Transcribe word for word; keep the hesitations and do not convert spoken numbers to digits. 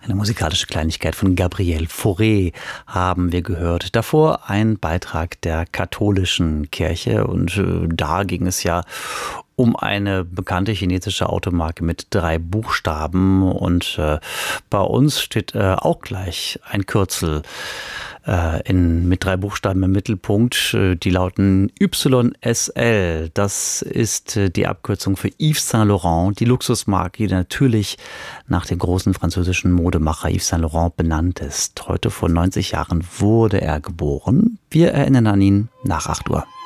Eine musikalische Kleinigkeit von Gabriel Fauré haben wir gehört. Davor ein Beitrag der katholischen Kirche und äh, da ging es ja um eine bekannte chinesische Automarke mit drei Buchstaben und äh, bei uns steht äh, auch gleich ein Kürzel äh, in, mit drei Buchstaben im Mittelpunkt. Äh, die lauten Y S L. Das ist äh, die Abkürzung für Yves Saint Laurent, die Luxusmarke, die natürlich nach dem großen französischen Modemacher Yves Saint Laurent benannt ist. Heute vor neunzig Jahren wurde er geboren. Wir erinnern an ihn nach acht Uhr.